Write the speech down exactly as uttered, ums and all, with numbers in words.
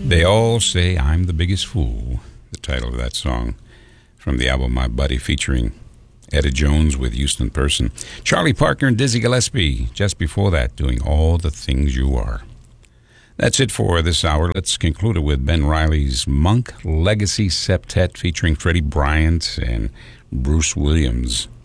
They all say I'm the biggest fool, the title of that song from the album My Buddy, featuring Etta Jones with Houston Person. Charlie Parker and Dizzy Gillespie, just before that, doing All the Things You Are. That's it for this hour. Let's conclude it with Ben Riley's Monk Legacy Septet featuring Freddie Bryant and Bruce Williams.